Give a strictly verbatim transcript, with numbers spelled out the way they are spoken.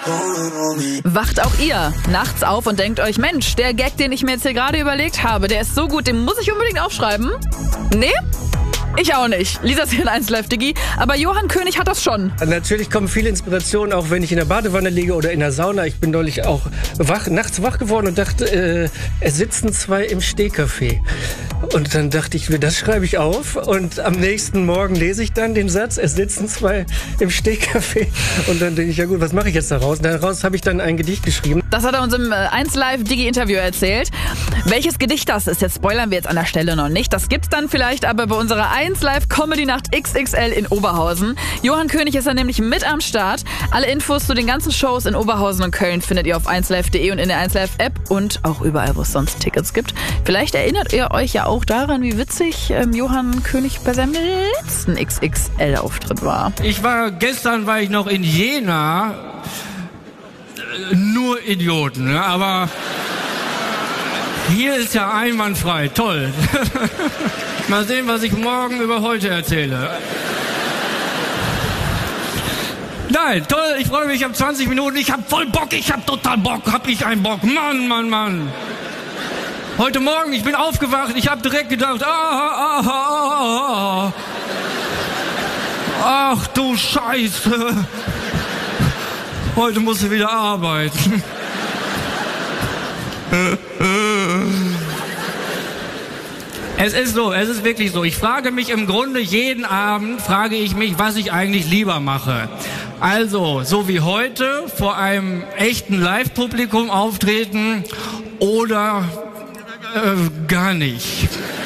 Wacht auch ihr nachts auf und denkt euch, Mensch, der Gag, den ich mir jetzt hier gerade überlegt habe, der ist so gut, den muss ich unbedingt aufschreiben? Nee? Ich auch nicht. Lisa ist hier in eins Live Digi. Aber Johann König hat das schon. Natürlich kommen viele Inspirationen, auch wenn ich in der Badewanne liege oder in der Sauna. Ich bin neulich auch wach, nachts wach geworden und dachte, äh, es sitzen zwei im Stehcafé. Und dann dachte ich mir, das schreibe ich auf. Und am nächsten Morgen lese ich dann den Satz, es sitzen zwei im Stehcafé. Und dann denke ich, ja gut, was mache ich jetzt daraus? Und daraus habe ich dann ein Gedicht geschrieben. Das hat er uns im eins Live Digi Interview erzählt. Welches Gedicht das ist, jetzt spoilern wir jetzt an der Stelle noch nicht. Das gibt's dann vielleicht aber bei unserer eins Live Comedy Nacht X X L in Oberhausen. Johann König ist dann nämlich mit am Start. Alle Infos zu den ganzen Shows in Oberhausen und Köln findet ihr auf eins live punkt de und in der eins Live App und auch überall, wo es sonst Tickets gibt. Vielleicht erinnert ihr euch ja auch daran, wie witzig ähm, Johann König bei seinem letzten X X L-Auftritt war. Ich war, gestern war ich noch in Jena. Nur Idioten, ne? Aber hier ist ja einwandfrei. Toll. Mal sehen, was ich morgen über heute erzähle. Nein, toll, ich freue mich, ich habe zwanzig Minuten, ich habe voll Bock, ich habe total Bock, hab ich einen Bock. Mann, Mann, Mann. Heute Morgen, ich bin aufgewacht, ich habe direkt gedacht, ah, ah, ah, ah, ah. Ach du Scheiße. Heute musst du wieder arbeiten. Es ist so, es ist wirklich so. Ich frage mich im Grunde jeden Abend, frage ich mich, was ich eigentlich lieber mache. Also, so wie heute, vor einem echten Live-Publikum auftreten oder äh, gar nicht.